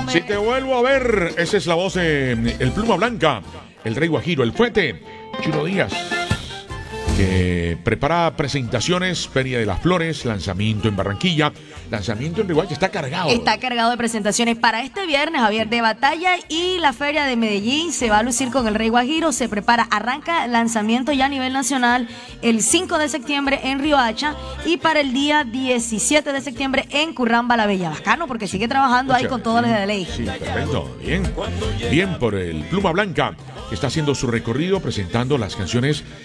Si te vuelvo a ver, esa es la voz de el Pluma Blanca, el Rey Guajiro, el Fuete, Chulo Díaz, que prepara presentaciones, Feria de las Flores, lanzamiento en Barranquilla, lanzamiento en Riguacha, está cargado. Está cargado de presentaciones para este viernes, Javier, de batalla, y la Feria de Medellín se va a lucir con el Rey Guajiro, se prepara, arranca lanzamiento ya a nivel nacional el 5 de septiembre en Riohacha y para el día 17 de septiembre en Curramba la Bella. Bacano, porque sigue trabajando ahí con todas las de ley. Sí, perfecto, bien. Bien por el Pluma Blanca, que está haciendo su recorrido presentando las canciones